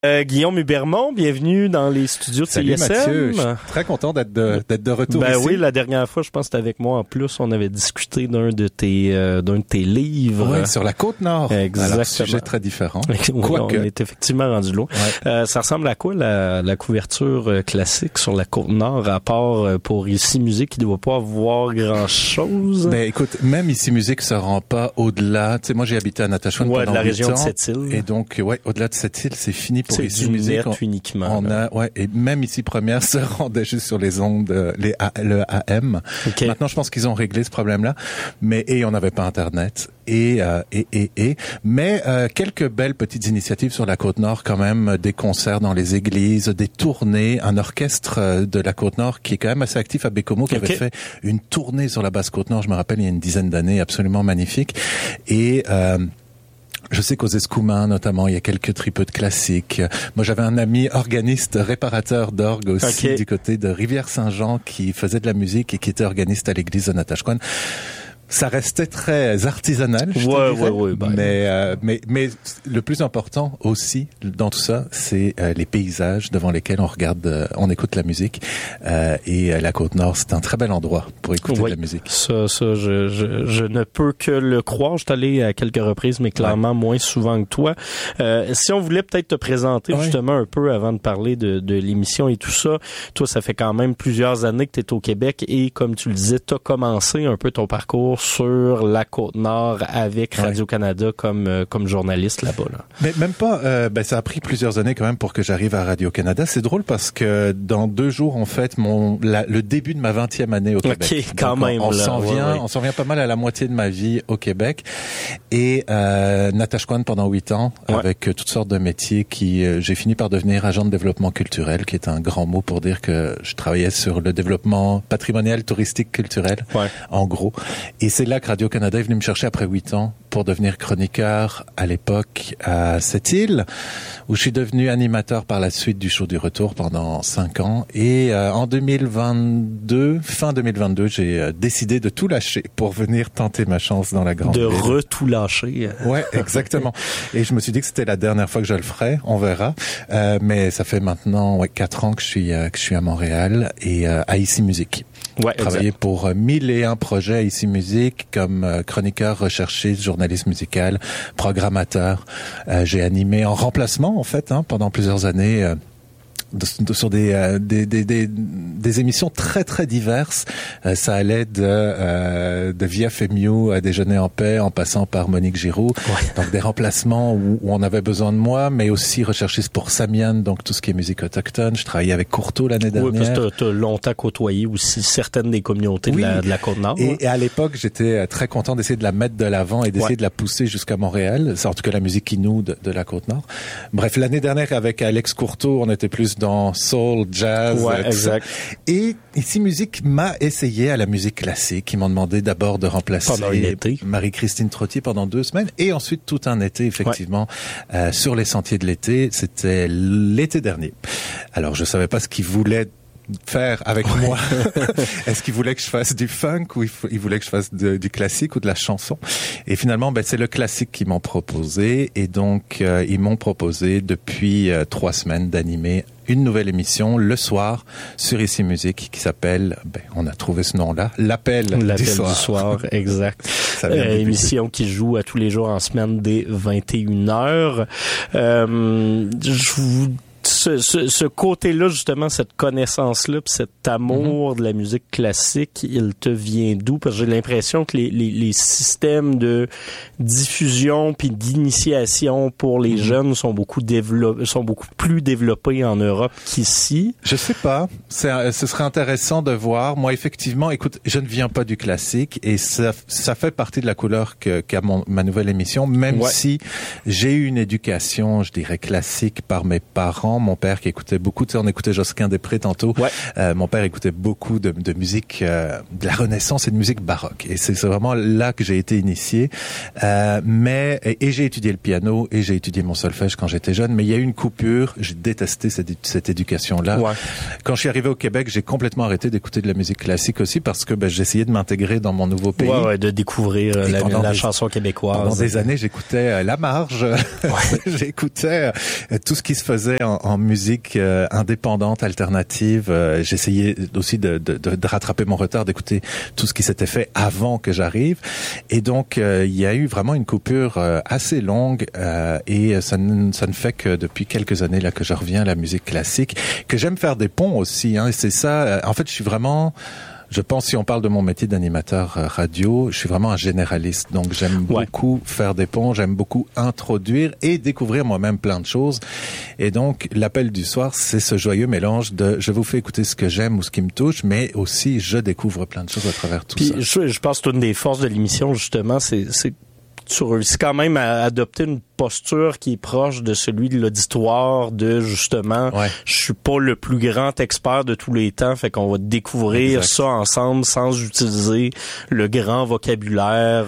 Guillaume Hubermont, bienvenue dans les studios de Salut CISM. Mathieu, je suis très content d'être de retour ici. Oui, la dernière fois, je pense que c'était avec moi en plus, on avait discuté d'un de tes livres. Oui, sur la Côte-Nord. Exactement. Alors, sujet très différent. Oui, on est effectivement rendu loin. Ouais. Ça ressemble à quoi la couverture classique sur la Côte-Nord, à part pour Ici Musique qui ne doit pas voir grand-chose? Ben écoute, même Ici Musique se rend pas au-delà. Tu sais, moi j'ai habité à Natashquan pendant 8 ans. De la région de Sept-Îles. Et donc, au-delà de cette île, c'est fini pour c'est Ici du Musique. net uniquement. Et même Ici Première se rendait juste sur les ondes, le AM. Okay. Maintenant, je pense qu'ils ont réglé ce problème-là. Et on n'avait pas Internet. Mais quelques belles petites initiatives sur la Côte-Nord quand même, des concerts dans les églises, des tournées, un orchestre de la Côte-Nord qui est quand même assez actif à Bécomo, qui avait fait une tournée sur la basse Côte-Nord, je me rappelle, il y a une dizaine d'années, absolument magnifique. Et je sais qu'aux Escoumins, notamment, il y a quelques tripeux de classiques. Moi, j'avais un ami organiste, réparateur d'orgue aussi, du côté de Rivière-Saint-Jean, qui faisait de la musique et qui était organiste à l'église de Natashquan. Ça restait très artisanal, je te dirais. Mais le plus important aussi dans tout ça, c'est les paysages devant lesquels on écoute la musique. Et la Côte-Nord, c'est un très bel endroit pour écouter de la musique. Ça, je ne peux que le croire. Je suis allé à quelques reprises, mais clairement moins souvent que toi. Si on voulait peut-être te présenter justement un peu avant de parler de l'émission et tout ça, toi, ça fait quand même plusieurs années que tu es au Québec et comme tu le disais, tu as commencé un peu ton parcours sur la Côte-Nord avec Radio-Canada comme journaliste là-bas. Là. Mais même pas, ça a pris plusieurs années quand même pour que j'arrive à Radio-Canada. C'est drôle parce que dans 2 jours, en fait, le début de ma 20e année au Québec. OK, quand donc, même. On s'en vient pas mal à la moitié de ma vie au Québec. Et Natashquan pendant 8 ans, avec toutes sortes de métiers j'ai fini par devenir agent de développement culturel, qui est un grand mot pour dire que je travaillais sur le développement patrimonial, touristique, culturel, en gros. Et c'est là que Radio-Canada est venu me chercher après 8 ans pour devenir chroniqueur à l'époque à cette île, où je suis devenu animateur par la suite du show du retour pendant 5 ans. Et en 2022, fin 2022, j'ai décidé de tout lâcher pour venir tenter ma chance dans la grande ville. De tout lâcher. Ouais, exactement. Et je me suis dit que c'était la dernière fois que je le ferais, on verra. Mais ça fait maintenant 4 ans que je suis à Montréal et à Ici Musique. Travaillé pour 1001 projets à Ici Musique comme chroniqueur, recherchiste, journaliste musical, programmateur. J'ai animé en remplacement en fait pendant plusieurs années sur des émissions très très diverses. Ça allait de VFMU à Déjeuner en paix en passant par Monique Giroux. Donc des remplacements où on avait besoin de moi, mais aussi recherchiste pour Samian, donc tout ce qui est musique autochtone. Je travaillais avec Courteau l'année dernière. Oui, parce que t'as longtemps côtoyé aussi certaines des communautés de la Côte-Nord. Et à l'époque, j'étais très content d'essayer de la mettre de l'avant et d'essayer de la pousser jusqu'à Montréal. C'est en tout cas la musique Innu de la Côte-Nord. Bref, l'année dernière avec Alex Courteau, on était plus dans soul, jazz, exact. Et Ici Musique m'a essayé à la musique classique. Ils m'ont demandé d'abord de remplacer Marie-Christine Trottier pendant 2 semaines et ensuite tout un été, effectivement, sur les sentiers de l'été. C'était l'été dernier. Alors, je savais pas ce qu'ils voulaient faire avec moi. Est-ce qu'il voulait que je fasse du funk ou il voulait que je fasse du classique ou de la chanson? Et finalement, c'est le classique qu'ils m'ont proposé. Et donc, ils m'ont proposé depuis 3 semaines d'animer une nouvelle émission le soir sur Ici Musique qui s'appelle, on a trouvé ce nom-là, L'appel du soir. Exact. Émission qui joue à tous les jours en semaine dès 21h. Ce côté-là, justement, cette connaissance-là, puis cet amour de la musique classique, il te vient d'où? Parce que j'ai l'impression que les systèmes de diffusion puis d'initiation pour les jeunes sont beaucoup plus développés en Europe qu'ici. Je sais pas. Ce serait intéressant de voir. Moi, effectivement, écoute, je ne viens pas du classique et ça fait partie de la couleur qu'a ma nouvelle émission, même si j'ai eu une éducation, je dirais, classique par mes parents. mon père qui écoutait beaucoup, tu sais, on écoutait Josquin des Prés tantôt. Ouais. Mon père écoutait beaucoup de musique de la Renaissance et de musique baroque. Et c'est vraiment là que j'ai été initié. Et j'ai étudié le piano et j'ai étudié mon solfège quand j'étais jeune. Mais il y a eu une coupure. J'ai détesté cette éducation-là. Ouais. Quand je suis arrivé au Québec, j'ai complètement arrêté d'écouter de la musique classique aussi parce que j'essayais de m'intégrer dans mon nouveau pays. Ouais, de découvrir la chanson québécoise. Pendant des années, j'écoutais La Marge. J'écoutais tout ce qui se faisait en musique indépendante, alternative. J'essayais aussi de rattraper mon retard, d'écouter tout ce qui s'était fait avant que j'arrive. Et donc, il y a eu vraiment une coupure assez longue et ça ne fait que depuis quelques années là que je reviens à la musique classique, que j'aime faire des ponts aussi. Hein, et c'est ça. En fait, je suis vraiment... Je pense, si on parle de mon métier d'animateur radio, je suis vraiment un généraliste. Donc, j'aime beaucoup faire des ponts, j'aime beaucoup introduire et découvrir moi-même plein de choses. Et donc, l'appel du soir, c'est ce joyeux mélange de je vous fais écouter ce que j'aime ou ce qui me touche, mais aussi je découvre plein de choses à travers tout ça. Je pense que une des forces de l'émission, justement, c'est tu réussis quand même à adopter une posture qui est proche de celui de l'auditoire, de justement, je suis pas le plus grand expert de tous les temps, fait qu'on va découvrir ça ensemble sans utiliser le grand vocabulaire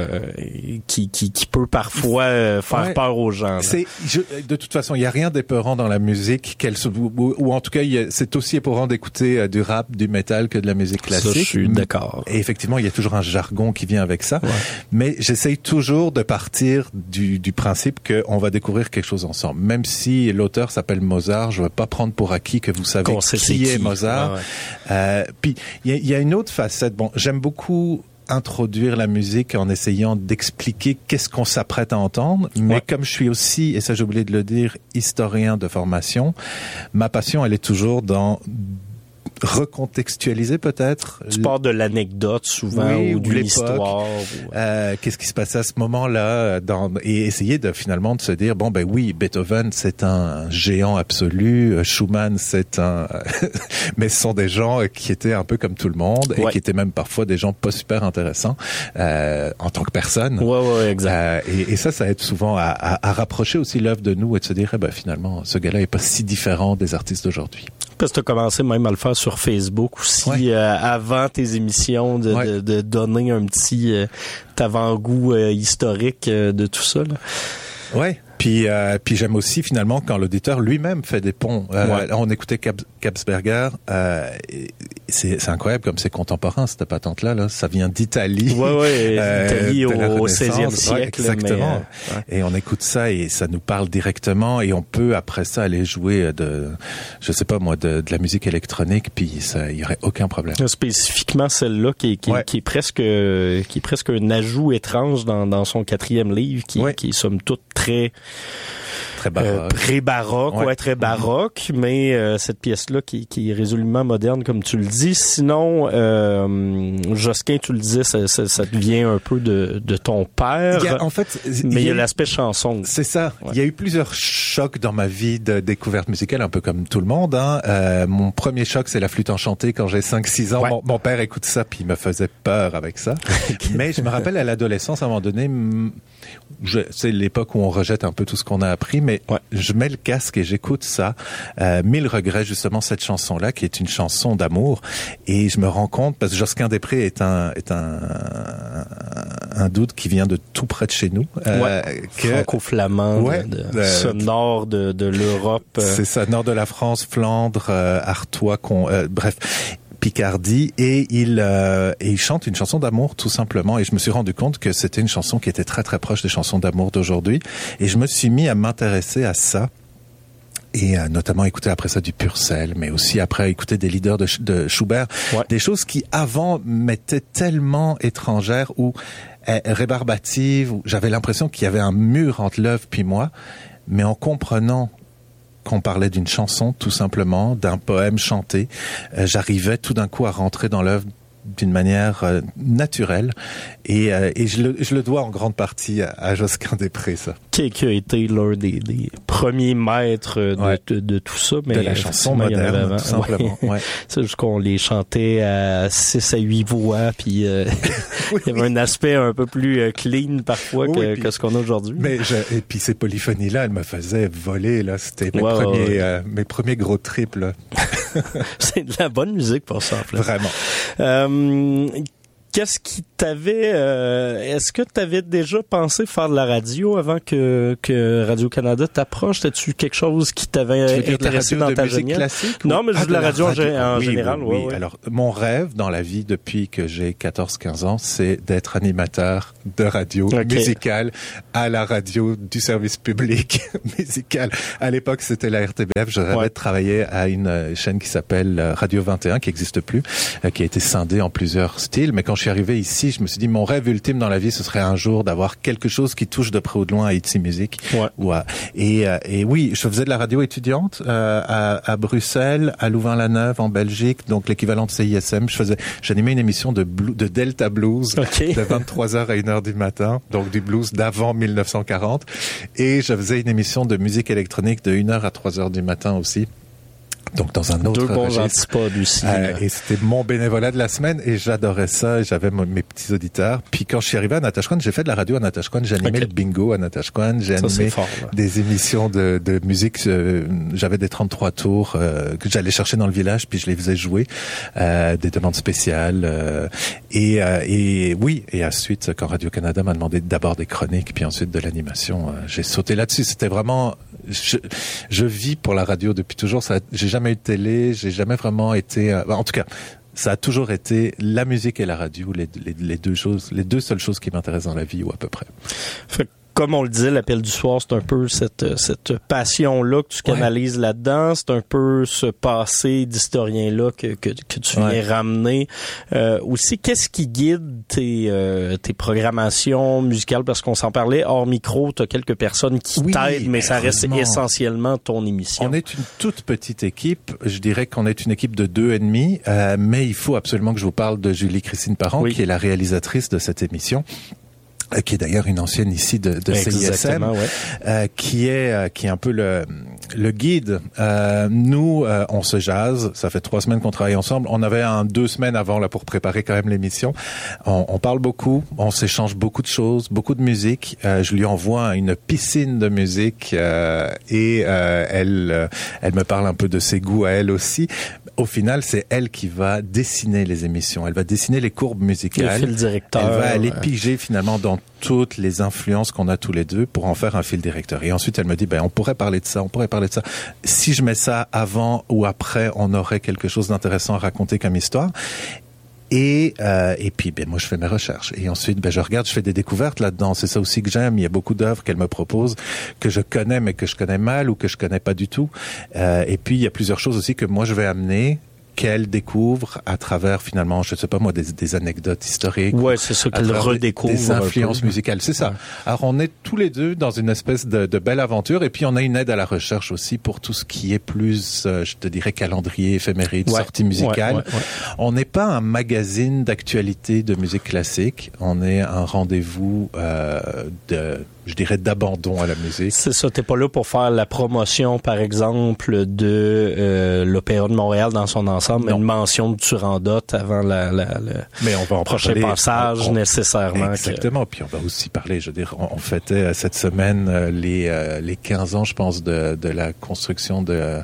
qui peut parfois faire peur aux gens. De toute façon, il y a rien d'épeurant dans la musique, ou en tout cas, c'est aussi épeurant d'écouter du rap, du métal que de la musique classique. Ça, je suis d'accord. Et effectivement, il y a toujours un jargon qui vient avec ça, mais j'essaye toujours de partir du principe qu'on va découvrir quelque chose ensemble. Même si l'auteur s'appelle Mozart, je ne vais pas prendre pour acquis que vous savez qui est Mozart. Puis, il y a une autre facette. Bon, j'aime beaucoup introduire la musique en essayant d'expliquer qu'est-ce qu'on s'apprête à entendre. Mais comme je suis aussi, et ça j'ai oublié de le dire, historien de formation, ma passion, elle est toujours dans recontextualiser peut-être. Tu pars de l'anecdote souvent ou de l'histoire. Qu'est-ce qui se passait à ce moment-là et essayer de finalement de se dire Beethoven c'est un géant absolu, Schumann c'est un mais ce sont des gens qui étaient un peu comme tout le monde et qui étaient même parfois des gens pas super intéressants en tant que personne. Exact. Et ça aide souvent à rapprocher aussi l'œuvre de nous et de se dire finalement ce gars-là est pas si différent des artistes d'aujourd'hui. Parce que tu as commencé même à le faire sur Facebook aussi, avant tes émissions, de donner un petit avant-goût historique de tout ça. Là. Ouais. Puis j'aime aussi finalement quand l'auditeur lui-même fait des ponts. On écoutait Kapsberger, c'est incroyable comme c'est contemporain cette patente-là. Ça vient d'Italie. Italie au 16e siècle. Exactement. Et on écoute ça et ça nous parle directement et on peut après ça aller jouer de la musique électronique puis il y aurait aucun problème. Spécifiquement celle-là qui est presque un ajout étrange dans son 4e livre qui est somme toute très baroque. Pré-baroque, très baroque, mais cette pièce-là qui est résolument moderne, comme tu le dis. Sinon, Josquin, tu le disais, ça devient un peu de ton père. Mais il y a l'aspect chanson. C'est ça. Il y a eu plusieurs chocs dans ma vie de découverte musicale, un peu comme tout le monde. Hein. Mon premier choc, c'est la flûte enchantée quand j'ai 5-6 ans. Mon père écoute ça, puis il me faisait peur avec ça. Mais je me rappelle à l'adolescence, à un moment donné, c'est l'époque où on rejette un peu tout ce qu'on a appris, mais je mets le casque et j'écoute ça. 1000 regrets, justement, cette chanson-là, qui est une chanson d'amour. Et je me rends compte, parce que Josquin des Prés est un doute qui vient de tout près de chez nous. Franco-flamand, nord de l'Europe. C'est ça, nord de la France, Flandre, Artois, bref. Picardie et il chante une chanson d'amour tout simplement et je me suis rendu compte que c'était une chanson qui était très très proche des chansons d'amour d'aujourd'hui et je me suis mis à m'intéresser à ça et notamment écouter après ça du Purcell mais aussi après écouter des leaders de Schubert, des choses qui avant m'étaient tellement étrangères ou rébarbatives, où j'avais l'impression qu'il y avait un mur entre l'œuvre puis moi, mais en comprenant qu'on parlait d'une chanson tout simplement, d'un poème chanté, j'arrivais tout d'un coup à rentrer dans l'œuvre d'une manière naturelle et je le dois en grande partie à Josquin des Prés, ça. Qui a été l'un des premiers maîtres de tout ça. Mais de la chanson moderne, tout simplement. Ouais. C'est juste qu'on les chantait à 6 à 8 voix, puis il y avait un aspect un peu plus clean parfois que ce qu'on a aujourd'hui. Et puis ces polyphonies-là, elles me faisaient voler, là. C'était mes premiers gros trips, là. C'est de la bonne musique pour ça, en fait. Vraiment. Qu'est-ce qui t'avait... est-ce que tu avais déjà pensé faire de la radio avant que Radio-Canada t'approche? T'as-tu quelque chose qui t'avait intéressé dans ta jeunesse? Non, mais de la radio en général. Oui. Alors, mon rêve dans la vie depuis que j'ai 14-15 ans, c'est d'être animateur de radio musicale à la radio du service public musical. À l'époque, c'était la RTBF. Je rêvais de travailler à une chaîne qui s'appelle Radio 21, qui n'existe plus, qui a été scindée en plusieurs styles. Mais quand je suis arrivé ici, je me suis dit, mon rêve ultime dans la vie, ce serait un jour d'avoir quelque chose qui touche de près ou de loin à Itsy Music. Et oui, je faisais de la radio étudiante à Bruxelles, à Louvain-la-Neuve, en Belgique, donc l'équivalent de CISM. J'animais une émission de Delta Blues de 23h à 1h du matin, donc du blues d'avant 1940. Et je faisais une émission de musique électronique de 1h à 3h du matin aussi. Donc dans un autre deux bons antipodes aussi. Et c'était mon bénévolat de la semaine et j'adorais ça. J'avais mes petits auditeurs. Puis quand je suis arrivé à Natashquan, j'ai fait de la radio à Natashquan. J'ai animé le bingo à Natashquan. J'ai animé des émissions de musique. J'avais des 33 tours que j'allais chercher dans le village, puis je les faisais jouer. Des demandes spéciales. Et ensuite, quand Radio-Canada m'a demandé d'abord des chroniques, puis ensuite de l'animation, j'ai sauté là-dessus. C'était vraiment... Je vis pour la radio depuis toujours. J'ai jamais eu de télé, j'ai jamais vraiment été... en tout cas, ça a toujours été la musique et la radio, les deux seules choses qui m'intéressent dans la vie, ou à peu près. Comme on le disait, l'appel du soir, c'est un peu cette passion-là que tu canalises là-dedans. C'est un peu ce passé d'historien-là que tu viens ramener. Aussi, qu'est-ce qui guide tes programmations musicales? Parce qu'on s'en parlait hors micro, tu as quelques personnes qui t'aident, mais ça reste essentiellement ton émission. On est une toute petite équipe. Je dirais qu'on est une équipe de 2,5. Mais il faut absolument que je vous parle de Julie-Christine Parent, qui est la réalisatrice de cette émission. Qui est d'ailleurs une ancienne ici de CISM, qui est un peu le guide. Nous, on se jase. Ça fait 3 semaines qu'on travaille ensemble. On avait 2 semaines avant là pour préparer quand même l'émission. On parle beaucoup, on s'échange beaucoup de choses, beaucoup de musique. Je lui envoie une piscine de musique et elle me parle un peu de ses goûts à elle aussi. Au final, c'est elle qui va dessiner les émissions. Elle va dessiner les courbes musicales. Le fil directeur. Elle va aller piger finalement dans toutes les influences qu'on a tous les deux pour en faire un fil directeur. Et ensuite, elle me dit, on pourrait parler de ça, on pourrait parler de ça. Si je mets ça avant ou après, on aurait quelque chose d'intéressant à raconter comme histoire. Et puis, moi, je fais mes recherches. Et ensuite, je regarde, je fais des découvertes là-dedans. C'est ça aussi que j'aime. Il y a beaucoup d'œuvres qu'elle me propose, que je connais, mais que je connais mal ou que je connais pas du tout. Et puis, il y a plusieurs choses aussi que moi, je vais amener, qu'elle découvre à travers, finalement, je sais pas moi, des anecdotes historiques. Ouais, c'est ça qu'elle redécouvre. Des influences musicales, c'est ça. Alors, on est tous les deux dans une espèce de belle aventure, et puis on a une aide à la recherche aussi pour tout ce qui est plus, je te dirais, calendrier, éphéméride, sortie musicale. On n'est pas un magazine d'actualité de musique classique, on est un rendez-vous je dirais, d'abandon à la musique. C'est ça, t'es pas là pour faire la promotion, par exemple, de l'Opéra de Montréal dans son ensemble, mais une mention de Turandot avant mais on va en prochain passage nécessairement. Exactement, puis on va aussi parler, je veux dire, on fêtait cette semaine les 15 ans, je pense, de la construction de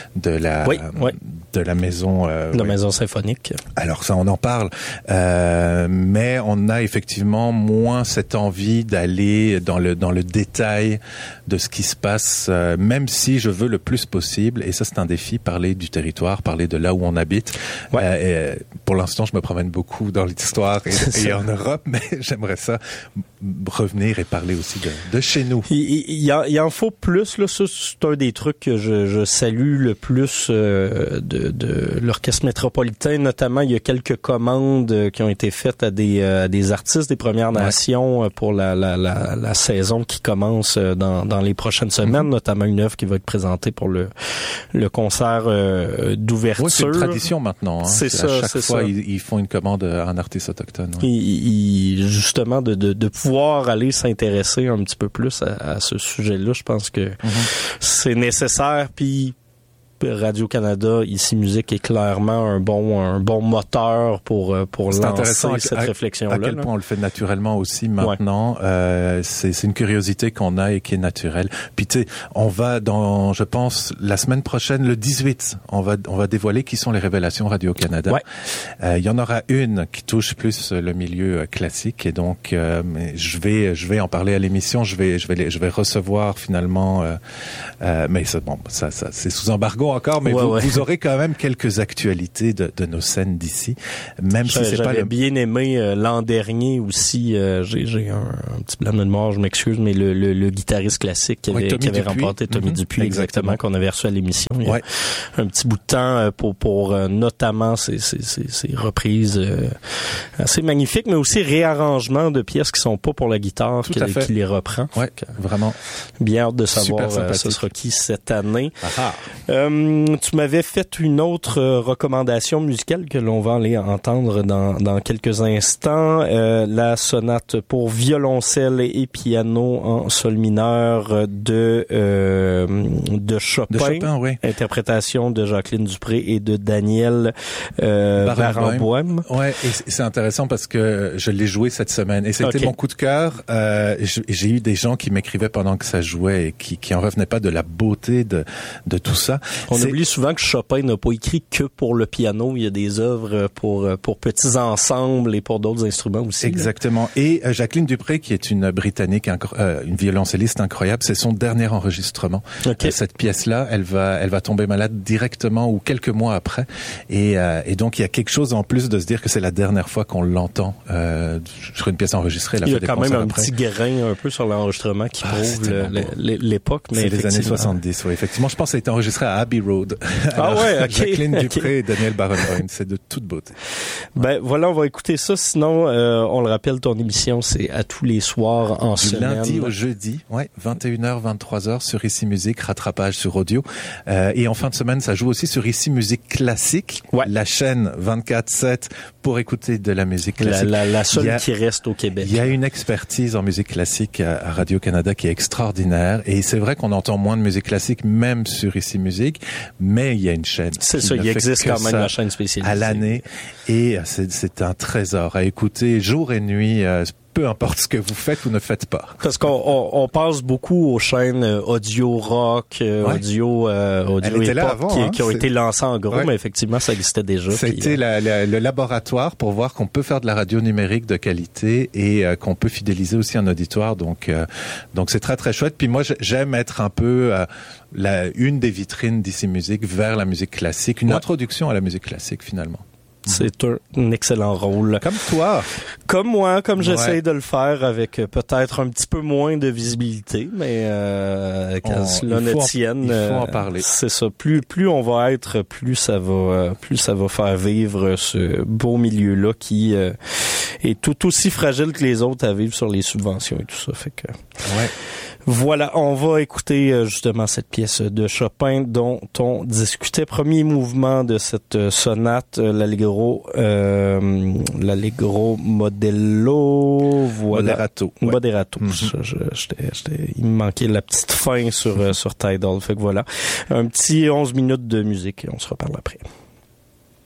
la maison... la maison symphonique. Alors ça, on en parle, mais on a effectivement moins cette envie d'aller dans le détail de ce qui se passe, même si je veux le plus possible, et ça c'est un défi, parler du territoire, parler de là où on habite. Et pour l'instant, je me promène beaucoup dans l'histoire et en Europe, mais j'aimerais ça revenir et parler aussi de chez nous. Il en faut plus, là, ça c'est un des trucs que je salue le plus de l'Orchestre métropolitain, notamment il y a quelques commandes qui ont été faites à des artistes des Premières Nations pour la saison qui commence dans les prochaines semaines, notamment une œuvre qui va être présentée pour le le concert d'ouverture. Oui, c'est une tradition maintenant. Hein. C'est ça. À chaque fois, ça. Ils font une commande à un artiste autochtone. Ouais. Justement, de pouvoir aller s'intéresser un petit peu plus à ce sujet-là, je pense que c'est nécessaire. Puis Radio-Canada, Ici Musique est clairement un bon moteur pour lancer cette réflexion-là. À quel point on le fait naturellement aussi maintenant. Ouais. C'est une curiosité qu'on a et qui est naturelle. Puis tu sais, on va je pense, la semaine prochaine, le 18, on va dévoiler qui sont les révélations Radio-Canada. Ouais. Il y en aura une qui touche plus le milieu classique et donc je vais en parler à l'émission. Je vais recevoir finalement, mais ça c'est sous embargo encore, mais vous aurez quand même quelques actualités de nos scènes d'ici, même si c'est pas J'avais bien aimé l'an dernier aussi. J'ai un petit blanc de mémoire, je m'excuse, mais le guitariste classique qui avait remporté Tommy Dupuis, exactement, qu'on avait reçu à l'émission. Il y a un petit bout de temps pour notamment ces reprises assez magnifiques, mais aussi réarrangements de pièces qui sont pas pour la guitare, qui les reprend. Ouais, vraiment. Bien hâte de savoir ce sera qui cette année. Tu m'avais fait une autre recommandation musicale que l'on va aller entendre dans quelques instants. La sonate pour violoncelle et piano en sol mineur de Chopin. Oui. Interprétation de Jacqueline Dupré et de Daniel Barenboim. Ouais, et c'est intéressant parce que je l'ai joué cette semaine et c'était mon coup de cœur. J'ai eu des gens qui m'écrivaient pendant que ça jouait et qui en revenaient pas de la beauté de tout ça. On oublie souvent que Chopin n'a pas écrit que pour le piano. Il y a des œuvres pour petits ensembles et pour d'autres instruments aussi. Exactement. Là. Et Jacqueline Dupré, qui est une Britannique, une violoncelliste incroyable, c'est son dernier enregistrement. Cette pièce-là, elle va tomber malade directement ou quelques mois après. Et donc, il y a quelque chose en plus de se dire que c'est la dernière fois qu'on l'entend sur une pièce enregistrée. Il y a quand même un petit grain un peu sur l'enregistrement qui prouve l'époque. C'est les années 70, oui, effectivement. Je pense que ça a été enregistré à Abbey Road. Jacqueline Dupré et Daniel Barenboim, c'est de toute beauté. Ben voilà, on va écouter ça. Sinon, on le rappelle, ton émission, c'est à tous les soirs en semaine. Du lundi au jeudi, 21h, 23h sur Ici Musique, rattrapage sur audio. Et en fin de semaine, ça joue aussi sur Ici Musique Classique, la chaîne 24/7 pour écouter de la musique classique. La seule qui reste au Québec. Il y a une expertise en musique classique à Radio-Canada qui est extraordinaire. Et c'est vrai qu'on entend moins de musique classique, même sur Ici Musique, mais il y a une chaîne. C'est ça, il existe quand même la chaîne spécialisée. À l'année. Et c'est un trésor à écouter jour et nuit, peu importe ce que vous faites ou ne faites pas. Parce qu'on passe beaucoup aux chaînes audio rock, audio époque, qui ont été lancées en gros, mais effectivement, ça existait déjà. C'était le laboratoire pour voir qu'on peut faire de la radio numérique de qualité et qu'on peut fidéliser aussi un auditoire. Donc c'est très très chouette. Puis moi, j'aime être un peu une des vitrines d'Ici Musique vers la musique classique, une introduction à la musique classique finalement. C'est un excellent rôle. Comme toi. Comme moi, comme j'essaie de le faire avec peut-être un petit peu moins de visibilité, mais quand cela ne tienne, il faut en parler. C'est ça. Plus on va être, plus ça va faire vivre ce beau milieu-là qui est tout aussi fragile que les autres à vivre sur les subventions et tout ça. Fait que. Voilà, on va écouter justement cette pièce de Chopin dont on discutait. Premier mouvement de cette sonate, l'Allegro Modello, Moderato. Moderato. Il me manquait la petite fin sur Tidal. Fait que voilà, un petit 11 minutes de musique et on se reparle après.